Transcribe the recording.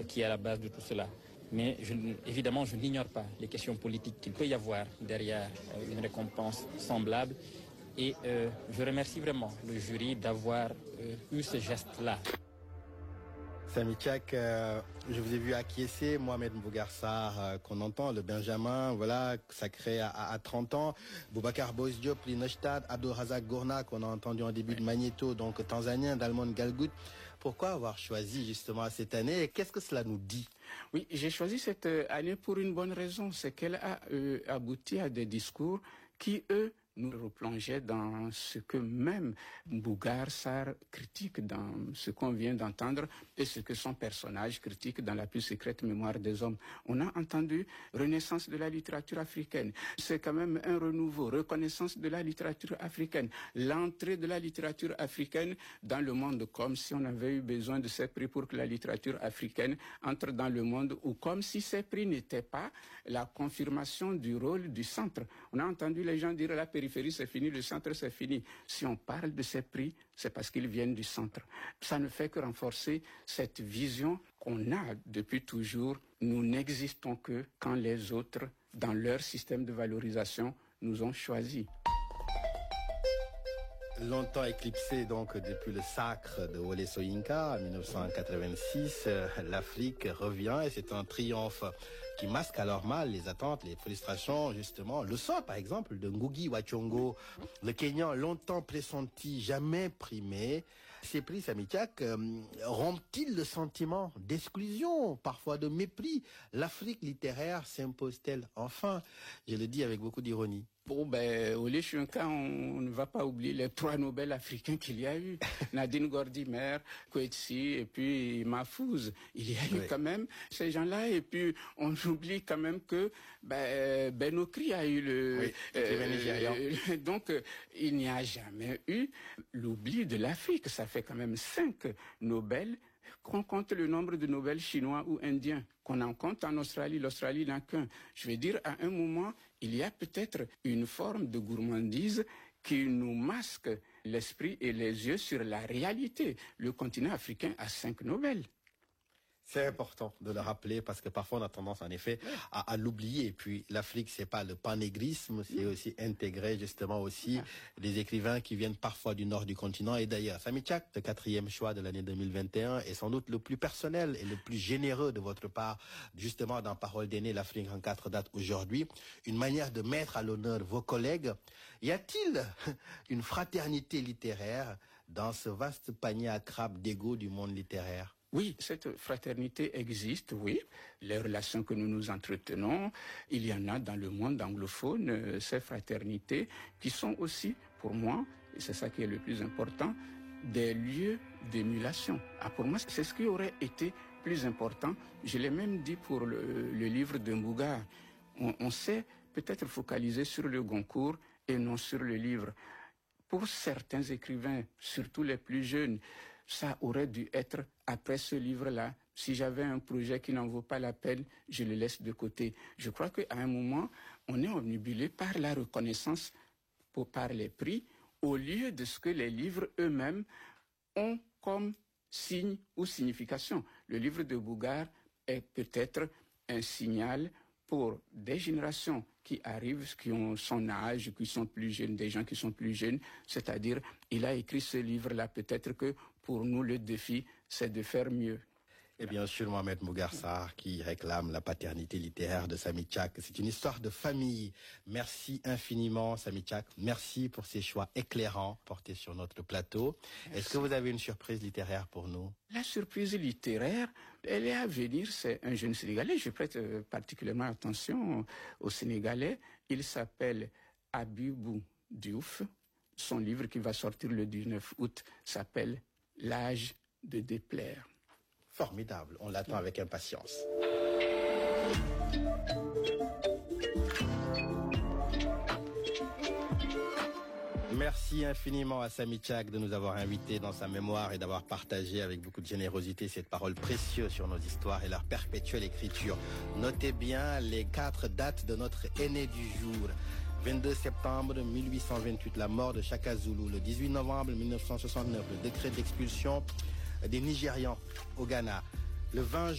qui est à la base de tout cela. Mais évidemment, je n'ignore pas les questions politiques qu'il peut y avoir derrière une récompense semblable. Et je remercie vraiment le jury d'avoir eu ce geste-là. Samy Tchak, je vous ai vu acquiescer, Mohamed Mbougar Sarr, qu'on entend, le Benjamin, voilà, sacré à 30 ans, Boubacar Boris Diop, Linostad, Abdul Razak Gourna, qu'on a entendu en début de Magnéto, donc tanzanien, Dalmon Galgout. Pourquoi avoir choisi justement cette année et qu'est-ce que cela nous dit? Oui, j'ai choisi cette année pour une bonne raison, c'est qu'elle a abouti à des discours qui, eux, nous replongeaient dans ce que même Mbougar Sarr critique dans ce qu'on vient d'entendre et ce que son personnage critique dans la plus secrète mémoire des hommes. On a entendu renaissance de la littérature africaine. C'est quand même un renouveau, reconnaissance de la littérature africaine, l'entrée de la littérature africaine dans le monde, comme si on avait eu besoin de ces prix pour que la littérature africaine entre dans le monde, ou comme si ces prix n'étaient pas la confirmation du rôle du centre. On a entendu les gens dire la périphérie c'est fini, le centre c'est fini. Si on parle de ces prix, c'est parce qu'ils viennent du centre. Ça ne fait que renforcer cette vision qu'on a depuis toujours. Nous n'existons que quand les autres, dans leur système de valorisation, nous ont choisis. Longtemps éclipsé donc depuis le sacre de Wole Soyinka en 1986, l'Afrique revient et c'est un triomphe qui masque alors mal les attentes, les frustrations justement. Le sort par exemple de Ngugi wa Thiong'o, le Kenyan longtemps pressenti, jamais primé. Ces prix, Samy Tchak, rompent-ils le sentiment d'exclusion, parfois de mépris? L'Afrique littéraire s'impose-t-elle enfin? Je le dis avec beaucoup d'ironie. Bon, Wole Soyinka, on ne va pas oublier les 3 Nobel africains qu'il y a eu. Nadine Gordimer, Coetzee et puis Mahfouz. Il y a eu quand même ces gens-là. Et puis, on oublie quand même que Benokri a eu le... Donc, il n'y a jamais eu l'oubli de l'Afrique. Ça fait quand même 5 Nobel. Qu'on compte le nombre de Nobel chinois ou indiens, qu'on en compte en Australie, l'Australie n'a qu'un. Je veux dire, à un moment, il y a peut-être une forme de gourmandise qui nous masque l'esprit et les yeux sur la réalité. Le continent africain a 5 Nobel. C'est important de le rappeler parce que parfois on a tendance en effet à l'oublier. Et puis l'Afrique, c'est pas le panégrisme, c'est aussi intégrer justement aussi des écrivains qui viennent parfois du nord du continent et d'ailleurs. Samy Tchak, le 4e choix de l'année 2021 est sans doute le plus personnel et le plus généreux de votre part, justement dans Parole d'aîné, l'Afrique en 4 dates aujourd'hui. Une manière de mettre à l'honneur vos collègues. Y a-t-il une fraternité littéraire dans ce vaste panier à crabes d'ego du monde littéraire? Oui, cette fraternité existe, oui. Les relations que nous nous entretenons, il y en a dans le monde anglophone, ces fraternités qui sont aussi, pour moi, et c'est ça qui est le plus important, des lieux d'émulation. Pour moi, c'est ce qui aurait été plus important. Je l'ai même dit pour le livre de Mbougar. On s'est peut-être focalisé sur le Goncourt et non sur le livre. Pour certains écrivains, surtout les plus jeunes, ça aurait dû être après ce livre-là. Si j'avais un projet qui n'en vaut pas la peine, je le laisse de côté. Je crois qu'à un moment, on est omnibulé par la reconnaissance par les prix, au lieu de ce que les livres eux-mêmes ont comme signe ou signification. Le livre de Mbougar est peut-être un signal pour des générations qui arrivent, qui ont son âge, qui sont plus jeunes, des gens qui sont plus jeunes, c'est-à-dire, il a écrit ce livre-là, peut-être que pour nous, le défi, c'est de faire mieux. Et bien sûr, Mohamed Mbougar Sarr qui réclame la paternité littéraire de Samy Tchak. C'est une histoire de famille. Merci infiniment, Samy Tchak. Merci pour ces choix éclairants portés sur notre plateau. Merci. Est-ce que vous avez une surprise littéraire pour nous? La surprise littéraire, elle est à venir. C'est un jeune Sénégalais. Je prête particulièrement attention au Sénégalais. Il s'appelle Abibou Diouf. Son livre qui va sortir le 19 août s'appelle L'âge de déplaire. Formidable, on l'attend avec impatience. Merci infiniment à Samy Tchak de nous avoir invités dans sa mémoire et d'avoir partagé avec beaucoup de générosité cette parole précieuse sur nos histoires et leur perpétuelle écriture. Notez bien les 4 dates de notre aîné du jour. 22 septembre 1828, la mort de Shaka Zulu. Le 18 novembre 1969, le décret d'expulsion des Nigérians au Ghana. Le 20